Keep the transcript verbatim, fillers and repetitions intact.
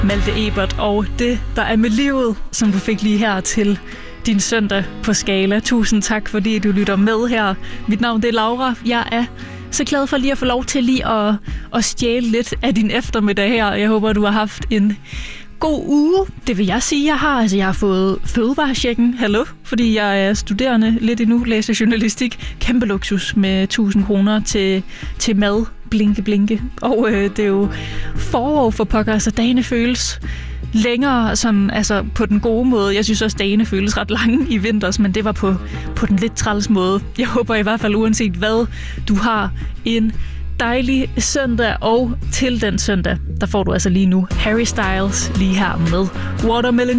Malte Ebert og det, der er med livet, som du fik lige her til din søndag på Skala. Tusind tak, fordi du lytter med her. Mit navn det er Laura. Jeg er så glad for lige at få lov til lige at, at stjæle lidt af din eftermiddag her. Jeg håber, du har haft en god uge. Det vil jeg sige, jeg har. Altså, jeg har fået fødevarechecken. Hallo? Fordi jeg er studerende lidt endnu, læser journalistik. Kæmpe luksus med tusind kroner til, til mad. Blinke, blinke. Og øh, det er jo forår for pokker, så dagene føles længere sådan, altså på den gode måde. Jeg synes også, dagene føles ret lange i vinters, men det var på, på den lidt træls måde. Jeg håber i hvert fald, uanset hvad du har, en dejlig søndag, og til den søndag, der får du altså lige nu Harry Styles lige her med Watermelon